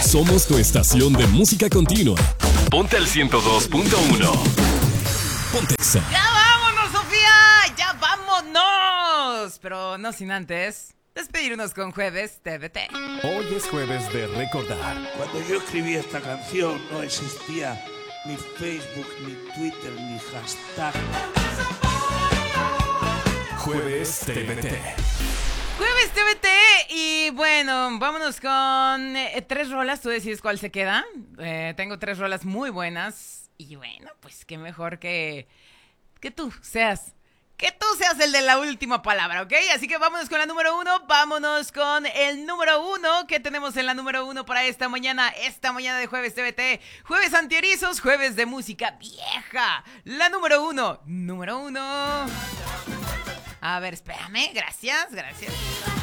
Somos tu estación de música continua. Ponte al 102.1. Ponte Exa. ¡Ya vámonos, Sofía! ¡Ya vámonos! Pero no sin antes despedirnos con Jueves TVT. Hoy es jueves de recordar. Cuando yo escribí esta canción no existía ni Facebook, ni Twitter, ni hashtag. Jueves TVT. Jueves TVT. Y bueno, vámonos con 3 rolas. Tú decides cuál se queda. Tengo 3 rolas muy buenas. Y bueno, pues qué mejor que tú seas. Que tú seas el de la última palabra, ¿ok? Así que vámonos con la número 1. Vámonos con el número 1. ¿Qué tenemos en la número 1 para esta mañana? Esta mañana de Jueves TVT. Jueves antierizos, jueves de música vieja. La número 1. Número 1. A ver, espérame. Gracias.